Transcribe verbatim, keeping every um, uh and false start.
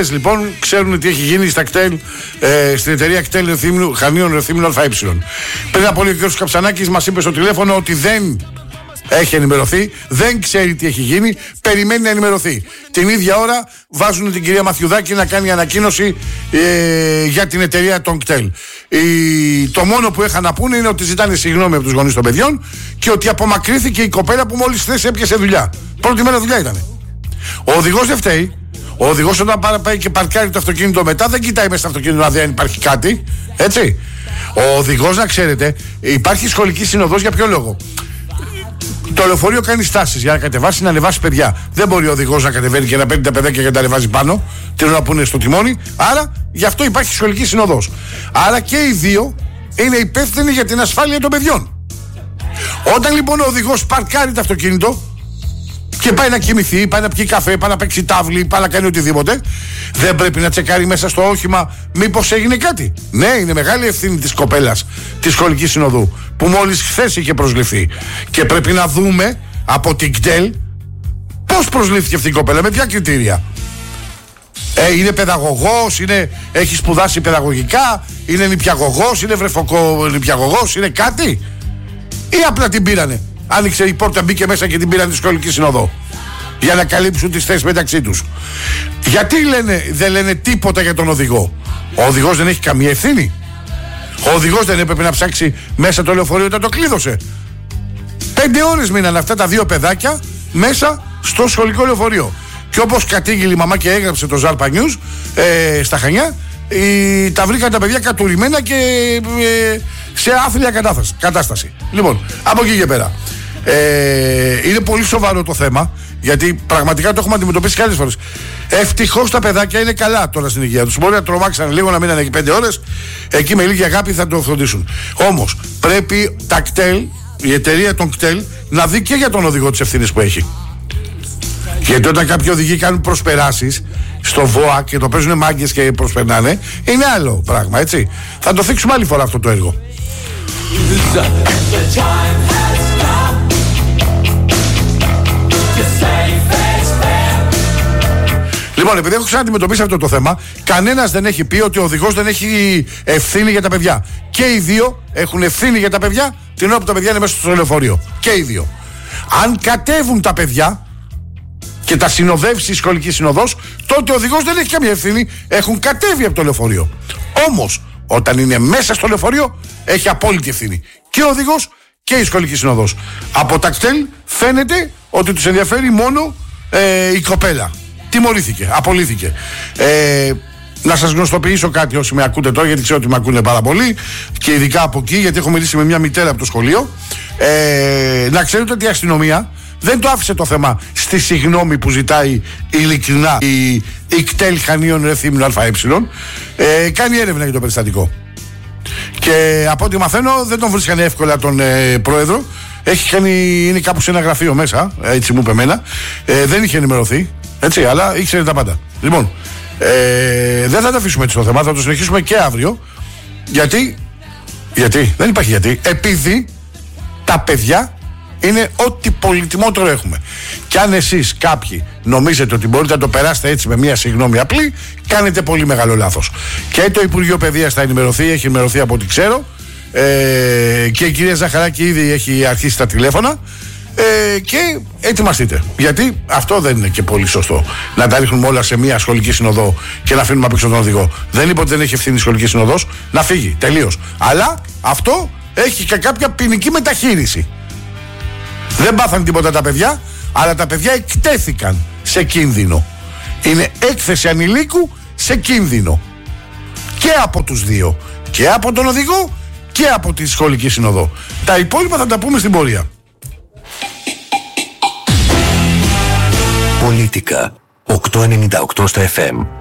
Λοιπόν, ξέρουν τι έχει γίνει στα κτέλ, ε, στην εταιρεία κτέλ Ρεθύμνου, Χανίων Ρεθύμνου ΑΕ. Πριν από λίγο ο κ. Καψανάκης μας είπε στο τηλέφωνο ότι δεν έχει ενημερωθεί, δεν ξέρει τι έχει γίνει, περιμένει να ενημερωθεί. Την ίδια ώρα βάζουν την κυρία Μαθιουδάκη να κάνει ανακοίνωση ε, για την εταιρεία των κτέλ. Η, το μόνο που είχαν να πούνε είναι ότι ζητάνε συγγνώμη από τους γονείς των παιδιών και ότι απομακρύθηκε η κοπέλα που μόλις χθες έπιασε δουλειά. Πρώτη μέρα δουλειά ήταν. Ο οδηγός δεν φταίει. Ο οδηγός όταν πάει και παρκάρει το αυτοκίνητο μετά δεν κοιτάει μέσα στο αυτοκίνητο να δει αν υπάρχει κάτι. Έτσι. Ο οδηγός, να ξέρετε, υπάρχει σχολική συνοδός για ποιο λόγο. Το λεωφορείο κάνει στάσεις για να κατεβάσει, να ανεβάσει παιδιά. Δεν μπορεί ο οδηγός να κατεβαίνει και να παίρνει τα παιδάκια και να τα ανεβάζει πάνω, την ώρα που είναι στο τιμόνι. Άρα γι' αυτό υπάρχει σχολική συνοδός. Άρα και οι δύο είναι υπεύθυνοι για την ασφάλεια των παιδιών. Όταν λοιπόν ο οδηγός παρκάρει το αυτοκίνητο και πάει να κοιμηθεί, πάει να πιει καφέ, πάει να παίξει τάβλη, πάει να κάνει οτιδήποτε, δεν πρέπει να τσεκάρει μέσα στο όχημα μήπως έγινε κάτι. Ναι, είναι μεγάλη ευθύνη της κοπέλας της σχολικής συνοδού που μόλις χθες είχε προσληφθεί. Και πρέπει να δούμε από την ΚΤΕΛ πώς προσλήφθηκε αυτή η κοπέλα, με ποια κριτήρια. Ε, είναι παιδαγωγός, είναι, έχει σπουδάσει παιδαγωγικά, είναι νηπιαγωγός, είναι βρεφοκο νηπιαγωγός, είναι κάτι. Ή απλά την πήρανε. Άνοιξε η πόρτα, μπήκε μέσα και την πήραν τη σχολική συνοδό για να καλύψουν τις θέσεις μεταξύ τους. Γιατί λένε, δεν λένε τίποτα για τον οδηγό? Ο οδηγός δεν έχει καμία ευθύνη. Ο οδηγός δεν έπρεπε να ψάξει μέσα το λεωφορείο όταν το κλείδωσε? Πέντε ώρες μείναν αυτά τα δύο παιδάκια μέσα στο σχολικό λεωφορείο. Και όπως κατήγγειλε η μαμά και έγραψε το Ζάρπα News ε, στα Χανιά, η, τα βρήκαν τα παιδιά κατουρημένα και ε, σε άθλια κατάσταση. Λοιπόν, από εκεί και πέρα. Ε, είναι πολύ σοβαρό το θέμα, γιατί πραγματικά το έχουμε αντιμετωπίσει και άλλες φορές. Ευτυχώς τα παιδάκια είναι καλά τώρα στην υγεία τους. Μπορεί να τρομάξαν λίγο, να μείναν εκεί πέντε ώρες. Εκεί με λίγη αγάπη θα το φροντίσουν. Όμως πρέπει τα κτέλ, η εταιρεία των κτέλ, να δει και για τον οδηγό τις ευθύνες που έχει. Γιατί όταν κάποιοι οδηγοί κάνουν προσπεράσεις στο ΒΟΑ και το παίζουν μάγκες και προσπερνάνε, είναι άλλο πράγμα, έτσι. Θα το θίξουμε άλλη φορά αυτό το έργο. Λοιπόν, επειδή έχω ξαναντιμετωπίσει αυτό το θέμα, κανένας δεν έχει πει ότι ο οδηγός δεν έχει ευθύνη για τα παιδιά. Και οι δύο έχουν ευθύνη για τα παιδιά την ώρα που τα παιδιά είναι μέσα στο λεωφορείο. Και οι δύο. Αν κατέβουν τα παιδιά και τα συνοδεύσει η σχολική συνοδός, τότε ο οδηγός δεν έχει καμία ευθύνη. Έχουν κατέβει από το λεωφορείο. Όμως, όταν είναι μέσα στο λεωφορείο, έχει απόλυτη ευθύνη. Και ο οδηγός και η σχολική συνοδός. Από τα κτέλ φαίνεται ότι τους ενδιαφέρει μόνο ε, η κοπέλα. Τιμωρήθηκε, απολύθηκε. Ε, να σας γνωστοποιήσω κάτι όσοι με ακούτε τώρα, γιατί ξέρω ότι με ακούνε πάρα πολύ και ειδικά από εκεί, γιατί έχω μιλήσει με μια μητέρα από το σχολείο. Ε, να ξέρετε ότι η αστυνομία δεν το άφησε το θέμα στη συγγνώμη που ζητάει ειλικρινά η, η κτέλ Χανίων Ρεθύμνου ΑΕ. Ε, κάνει έρευνα για το περιστατικό. Και από ό,τι μαθαίνω δεν τον βρίσκανε εύκολα τον ε, πρόεδρο. Έχει κάνει, είναι κάπου σε ένα γραφείο μέσα, έτσι μου είπε εμένα. Ε, δεν είχε ενημερωθεί, έτσι, αλλά ήξερε τα πάντα. Λοιπόν, ε, δεν θα τα αφήσουμε έτσι το θέμα, θα το συνεχίσουμε και αύριο. Γιατί, γιατί, δεν υπάρχει γιατί. Επειδή τα παιδιά είναι ό,τι πολυτιμότερο έχουμε. Και αν εσείς κάποιοι νομίζετε ότι μπορείτε να το περάσετε έτσι με μια συγγνώμη απλή, κάνετε πολύ μεγάλο λάθος. Και το Υπουργείο Παιδείας θα ενημερωθεί, έχει ενημερωθεί από ό,τι ξέρω. Ε, και η κυρία Ζαχαράκη ήδη έχει αρχίσει τα τηλέφωνα. Ε, και ετοιμαστείτε. Γιατί αυτό δεν είναι και πολύ σωστό. Να τα ρίχνουμε όλα σε μια σχολική συνοδό και να αφήνουμε απ' έξω τον οδηγό. Δεν είπε ότι δεν έχει ευθύνη η σχολική συνοδός. Να φύγει. Τελείως. Αλλά αυτό έχει και κάποια ποινική μεταχείριση. Δεν πάθαν τίποτα τα παιδιά, αλλά τα παιδιά εκτέθηκαν σε κίνδυνο. Είναι έκθεση ανηλίκου σε κίνδυνο. Και από τους δύο. Και από τον οδηγό και από τη σχολική συνοδό. Τα υπόλοιπα θα τα πούμε στην πορεία. Πολίτικα οκτακόσια ενενήντα οκτώ στα εφ εμ.